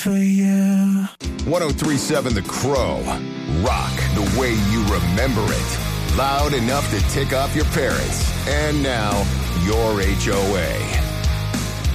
for you. 103.7 The Crow. Rock the way you remember it. Loud enough to tick off your parents. And now, your HOA.